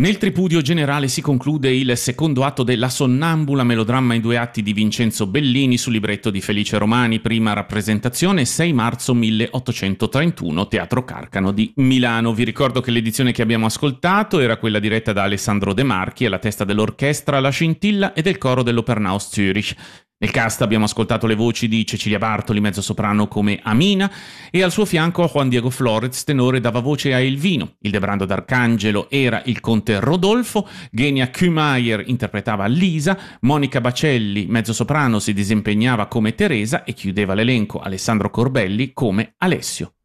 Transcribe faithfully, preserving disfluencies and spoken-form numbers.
Nel tripudio generale si conclude il secondo atto della Sonnambula, melodramma in due atti di Vincenzo Bellini su libretto di Felice Romani, prima rappresentazione sei marzo milleottocentotrentuno, Teatro Carcano di Milano. Vi ricordo che l'edizione che abbiamo ascoltato era quella diretta da Alessandro De Marchi, alla testa dell'orchestra La Scintilla e del coro dell'Opernhaus Zürich. Nel cast abbiamo ascoltato le voci di Cecilia Bartoli, mezzosoprano come Amina, e al suo fianco Juan Diego Flores, tenore, dava voce a Elvino. Ildebrando d'Arcangelo era il conte Rodolfo, Genia Kühmeier interpretava Lisa, Monica Bacelli, mezzosoprano, si disimpegnava come Teresa e chiudeva l'elenco Alessandro Corbelli come Alessio.